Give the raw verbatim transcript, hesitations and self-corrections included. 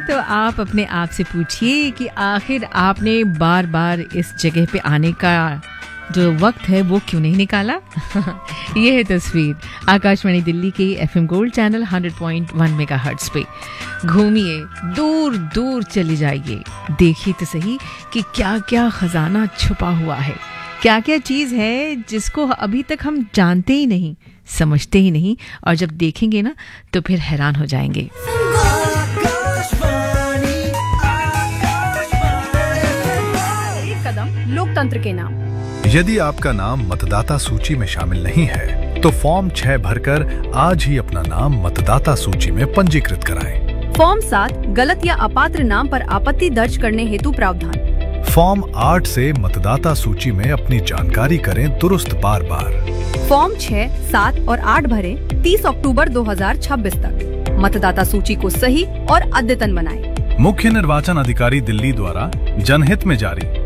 तो आप अपने आप से पूछिए कि आखिर आपने बार बार इस जगह पे आने का जो वक्त है वो क्यों नहीं निकाला। ये है तस्वीर आकाशवाणी दिल्ली के FM gold channel hundred point one megahertz पे। घूमिए, दूर दूर चले जाइए, देखिए तो सही कि क्या क्या खजाना छुपा हुआ है, क्या क्या चीज़ है जिसको अभी तक हम जानते ही नहीं, समझते ही नहीं, और जब देखेंगे ना तो फिर हैरान हो जाएंगे। एक कदम लोकतंत्र के नाम। यदि आपका नाम मतदाता सूची में शामिल नहीं है तो फॉर्म छह भरकर आज ही अपना नाम मतदाता सूची में पंजीकृत कराएं। फॉर्म सात गलत या अपात्र नाम पर आपत्ति दर्ज करने हेतु प्रावधान। फॉर्म आठ से मतदाता सूची में अपनी जानकारी करें दुरुस्त बार बार। फॉर्म छह, सात और आठ भरें तीस अक्टूबर दो हजार छब्बीस तक। मतदाता सूची को सही और अद्यतन बनाएं। मुख्य निर्वाचन अधिकारी दिल्ली द्वारा जनहित में जारी।